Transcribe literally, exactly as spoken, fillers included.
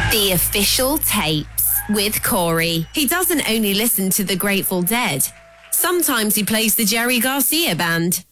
The Official Tapes with Corey. He doesn't only listen to the Grateful Dead. Sometimes he plays the Jerry Garcia Band.